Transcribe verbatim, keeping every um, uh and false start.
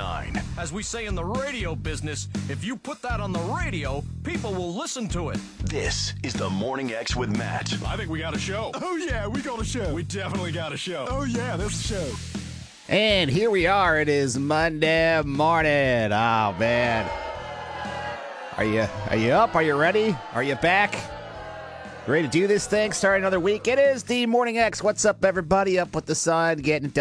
nine. As we say in the radio business, if you put that on the radio, people will listen to it. This is the Morning X with Matt. I think we got a show. Oh, yeah, we got a show. We definitely got a show. Oh, yeah, there's a show. And here we are. It is Monday morning. Oh, man. Are you are you up? Are you ready? Are you back? Ready to do this thing? Start another week? It is the Morning X. What's up, everybody? Up with the sun, getting it done.